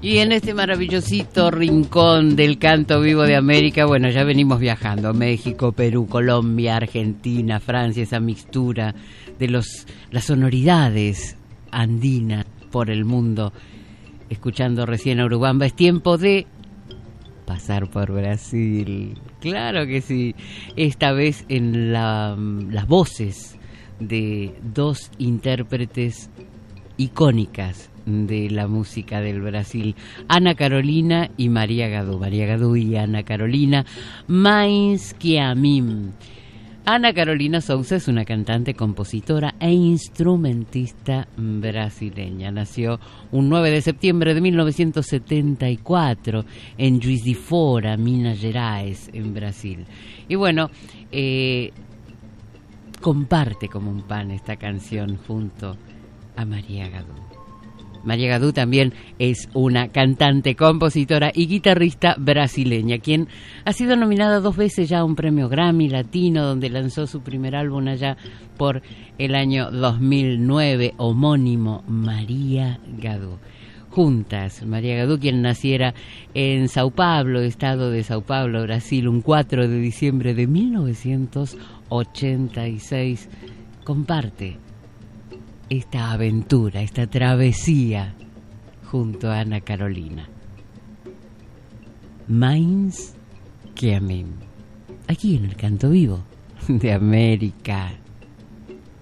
Y en este maravillosito rincón del canto vivo de América, bueno, ya venimos viajando. México, Perú, Colombia, Argentina, Francia, esa mixtura de las sonoridades andinas por el mundo. Escuchando recién a Urubamba, es tiempo de pasar por Brasil. Claro que sí. Esta vez en las voces de dos intérpretes icónicas de la música del Brasil, Ana Carolina y María Gadú. María Gadú y Ana Carolina, Mais que a mim. Ana Carolina Souza es una cantante, compositora e instrumentista brasileña. Nació un 9 de septiembre de 1974 en Juiz de Fora, Minas Gerais, en Brasil. Y bueno, comparte como un pan esta canción junto a María Gadú. María Gadú también es una cantante, compositora y guitarrista brasileña, quien ha sido nominada 2 veces ya a un premio Grammy Latino, donde lanzó su primer álbum allá por el año 2009, homónimo, María Gadú. Juntas, María Gadú, quien naciera en Sao Paulo, estado de Sao Paulo, Brasil, un 4 de diciembre de 1986, comparte esta aventura, esta travesía junto a Ana Carolina. Mais que a mim, aquí en el canto vivo de América.